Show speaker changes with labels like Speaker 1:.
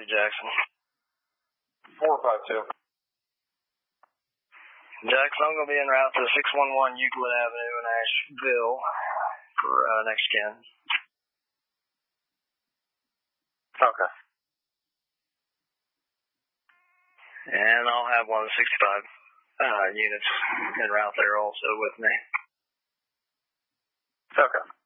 Speaker 1: copy, Jackson.
Speaker 2: 452.
Speaker 1: Jackson, I'm going to be en route to 611 Euclid Avenue in Asheville for next scan.
Speaker 2: Okay.
Speaker 1: And I'll have one of the 65 units en route there also with me.
Speaker 2: Okay.